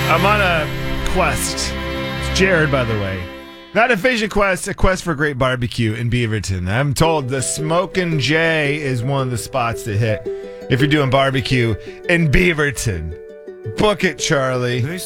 I'm on a quest. It's Jared, by the way. Not a fishing quest, a quest for great barbecue in Beaverton. I'm told the Smokin' J is one of the spots to hit if you're doing barbecue in Beaverton. Book it, Charlie.